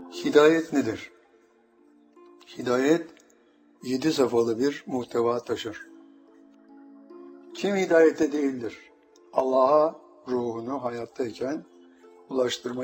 Hidayet nedir? Hidayet 7 safhalı bir muhteva taşır. Kim hidayete değildir? Allah'a ruhunu hayattayken ulaştırmayı